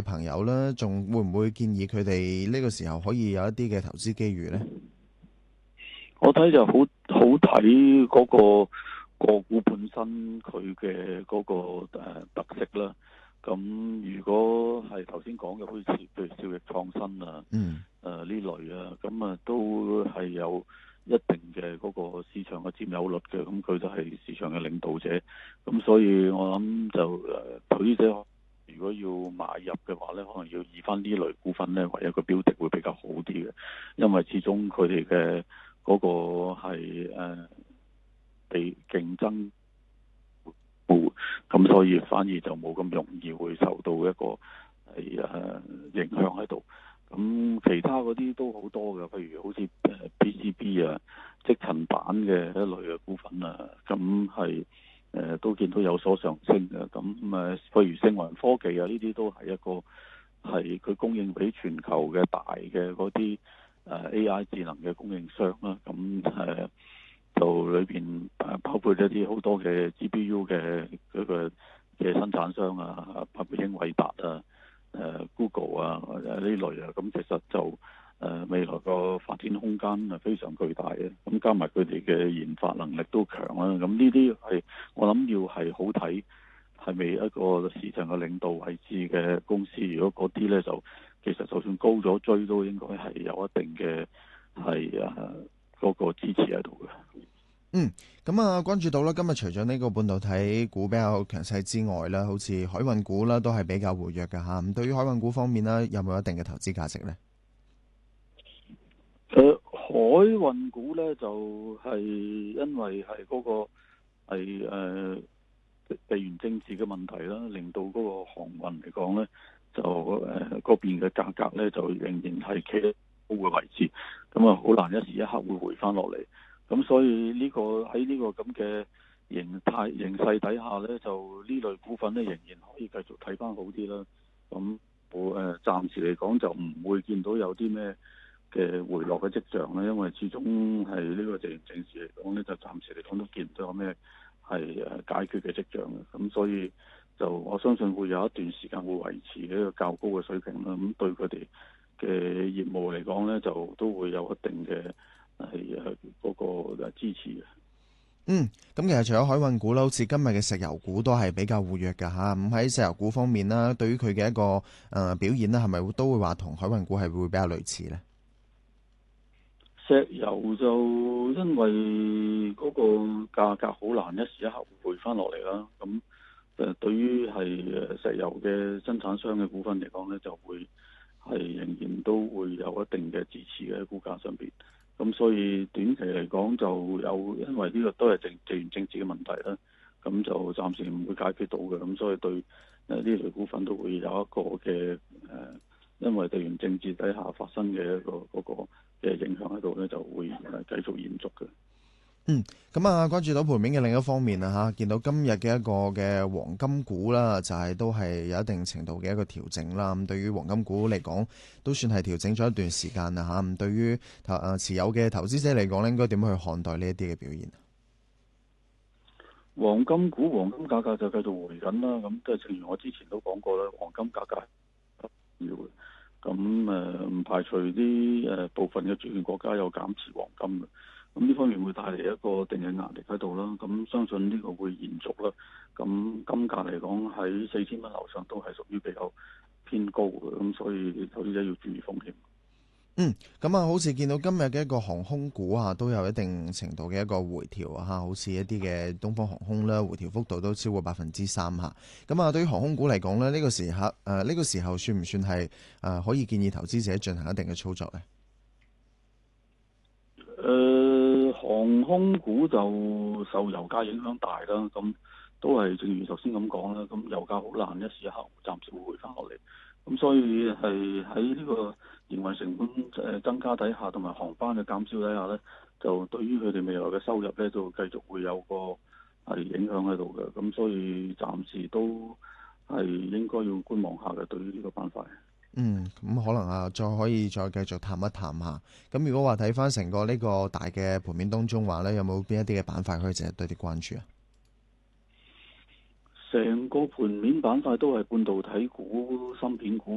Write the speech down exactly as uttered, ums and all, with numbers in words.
朋友咧，仲會唔會建議佢哋呢個時候可以有一啲嘅投資機遇呢？ 我睇就好好睇嗰個個股本身佢嘅嗰個誒、呃、特色啦。咁如果係頭先講嘅，好似譬如兆易創新啊， 嗯， 誒呢類啊，咁啊都係有一定嘅嗰個市場嘅佔有率嘅，咁佢都係市場嘅領導者。咁所以我諗就誒、呃、投資者如果要買入嘅話咧，可能要以翻呢類股份咧為一個標的會比較好啲嘅，因為始終佢哋嘅嗰個係誒被競爭，咁所以反而就冇咁容易會受到一個係誒、呃、影響喺度。咁其他嗰啲都好多嘅，譬如好似誒 P C B 啊、積層板嘅一類嘅股份啊，咁係誒都見到有所上升嘅。咁誒譬如星雲科技啊，呢啲都係一個係佢供應俾全球嘅大嘅嗰啲誒 A I 智能嘅供應商啦。咁誒就裏邊誒包括一啲好多嘅 G P U 嘅嗰個嘅生產商啊，包括英偉達啊。誒 Google 啊，誒呢類啊，咁其實就誒、呃、未來個發展空間係非常巨大嘅，咁加埋佢哋嘅研發能力都強啦，咁呢啲係我諗要係好睇係咪一個市場嘅領導位置嘅公司，如果嗰啲咧就其實就算高咗追都應該係有一定嘅係誒嗰個支持喺度嘅。 嗯，咁啊，關注到啦，今日除咗呢個半導體股比較強勢之外啦，好似海運股啦，都係比較活躍嘅吓。咁對於海運股方面啦，有冇一定嘅投資價值呢？ 誒、呃，海運股咧就係、是、因為係嗰個係誒、呃、地緣政治嘅問題啦，令到嗰個航運嚟講咧就誒嗰邊嘅價格咧就仍然係企喺高嘅位置，咁啊好難一時一刻會回翻落嚟。咁所以呢、這個喺呢個咁嘅形態形勢底下咧，就呢類股份咧仍然可以繼續睇翻好啲啦。咁我誒暫時嚟講就唔會見到有啲咩嘅回落嘅跡象咧，因為始終係呢個地緣政治嚟講咧，就暫時嚟講都見唔到有咩係誒解決嘅跡象嘅。咁所以就我相信會有一段時間會維持一個較高嘅水平啦。咁對佢哋嘅業務嚟講咧，就都會有一定嘅。係誒嗰個支持嘅。 嗯，咁其實除咗海運股啦，好似今日嘅石油股都係比較活躍㗎吓。咁喺石油股方面啦，對於佢嘅一個誒、呃、表現啦，係咪都會話同海運股係會比較類似呢？ 石油就因為嗰個價格好難一時一刻回翻落嚟啦。咁誒對於係誒石油嘅生產商嘅股份嚟講咧，就會係仍然都會有一定嘅支持嘅喺股價上邊。咁所以短期嚟講就有，因為呢個都係政地緣政治嘅問題啦，咁就暫時唔會解決到嘅。咁所以對誒呢類股份都會有一個嘅誒、呃，因為地緣政治底下發生嘅一個嗰個嘅影響喺度咧，就會誒繼續延續嘅。 嗯，咁啊，關注到盤面嘅另一方面啊，吓見到今日嘅一個嘅黃金股啦，就係、是、都係有一定程度嘅一個調整啦。咁對於黃金股嚟講，都算係調整咗一段時間啦，吓咁對於投誒持有嘅投資者嚟講咧，應該點樣去看待呢一啲嘅表現？ 黃金股黃金價格就繼續回緊啦。咁即係正如我之前都講過啦，黃金價格要嘅。咁誒唔排除啲誒部分嘅主權國家有減持黃金嘅。咁呢方面會帶嚟一個定嘅壓力喺度啦，咁相信呢個會延續啦。咁金價嚟講喺四千蚊樓上都係屬於比較偏高嘅，咁所以投資者要注意風險。 嗯，咁啊，好似見到今日嘅一個航空股啊，都有一定程度嘅一個回調啊，吓，好似一啲嘅東方航空啦，回調幅度都超過百分之三吓。咁啊，對於航空股嚟講咧，呢個時刻誒，呢、呃這個時候算唔算係誒、呃、可以建議投資者進行一定嘅操作咧？ 誒、呃，航空股就受油價影響大啦，咁都係正如頭先咁講啦，咁油價好難一時一刻暫時會回翻落嚟，咁所以係喺呢個營運成本誒增加底下，同埋航班嘅減少底下咧，就對於佢哋未來嘅收入咧，就繼續會有個係影響喺度嘅，咁所以暫時都係應該要觀望下嘅，對於呢個板塊。 嗯，咁可能啊，再可以再繼續探一探下。咁如果話睇翻成個呢個大嘅盤面當中話咧，有冇邊一啲嘅板塊可以值得多啲關注啊？ 成個盤面板塊都係半導體股、芯片股。